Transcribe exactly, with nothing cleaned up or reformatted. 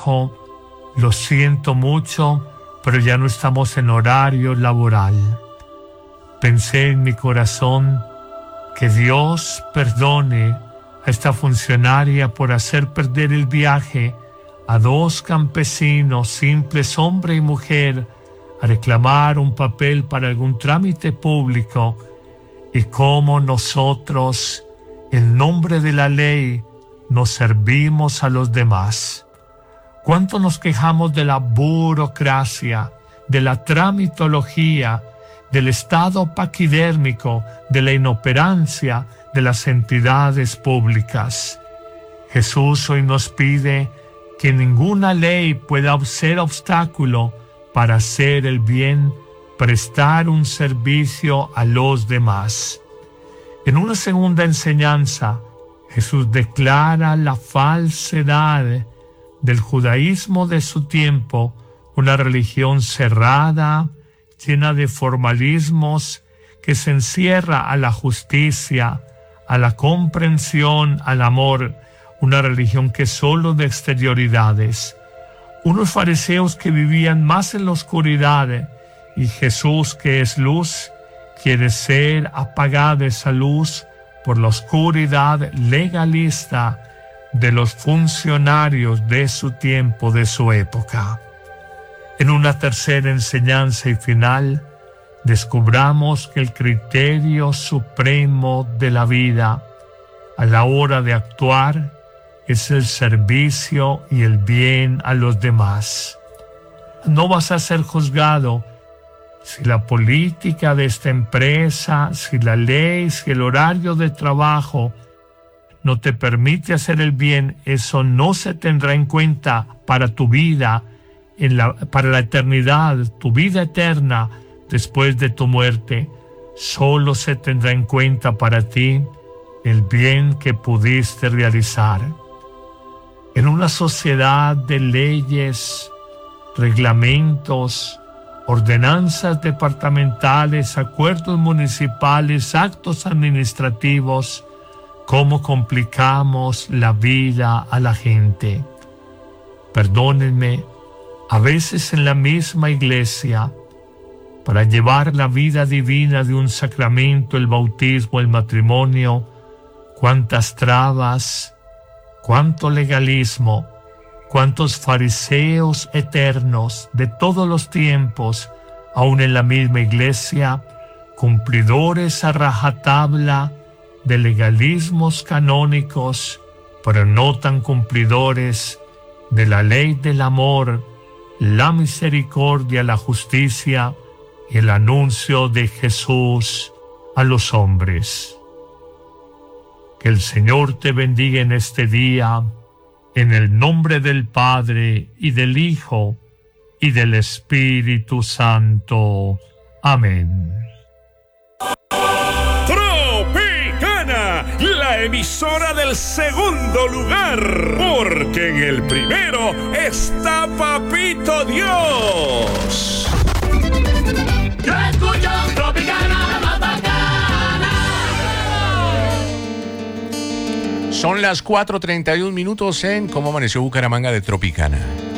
dijo: lo siento mucho, pero ya no estamos en horario laboral. Pensé en mi corazón que Dios perdone a esta funcionaria por hacer perder el viaje a dos campesinos, simples hombre y mujer, a reclamar un papel para algún trámite público, y cómo nosotros, en nombre de la ley, nos servimos a los demás. Cuánto nos quejamos de la burocracia, de la tramitología, del estado paquidérmico, de la inoperancia de las entidades públicas. Jesús hoy nos pide que ninguna ley pueda ser obstáculo para hacer el bien, prestar un servicio a los demás. En una segunda enseñanza, Jesús declara la falsedad del judaísmo de su tiempo, una religión cerrada, llena de formalismos, que se encierra a la justicia, a la comprensión, al amor, una religión que es solo de exterioridades. Unos fariseos que vivían más en la oscuridad, y Jesús, que es luz, quiere ser apagada esa luz por la oscuridad legalista de los funcionarios de su tiempo, de su época. En una tercera enseñanza y final, descubramos que el criterio supremo de la vida a la hora de actuar es el servicio y el bien a los demás. No vas a ser juzgado si la política de esta empresa, si la ley, si el horario de trabajo no te permite hacer el bien. Eso no se tendrá en cuenta para tu vida, en la, para la eternidad, tu vida eterna después de tu muerte. Solo se tendrá en cuenta para ti el bien que pudiste realizar. En una sociedad de leyes, reglamentos, ordenanzas departamentales, acuerdos municipales, actos administrativos, ¿cómo complicamos la vida a la gente? Perdónenme, a veces en la misma iglesia, para llevar la vida divina de un sacramento, el bautismo, el matrimonio, cuántas trabas, cuánto legalismo, cuántos fariseos eternos de todos los tiempos, aún en la misma iglesia, cumplidores a rajatabla de legalismos canónicos, pero no tan cumplidores de la ley del amor, la misericordia, la justicia y el anuncio de Jesús a los hombres. Que el Señor te bendiga en este día, en el nombre del Padre, y del Hijo, y del Espíritu Santo. Amén. Tropicana, la emisora del segundo lugar, porque en el primero está Papito Dios. Yo escucho Tropicana, la más bacana. Son las cuatro treinta y un minutos en Cómo Amaneció Bucaramanga de Tropicana.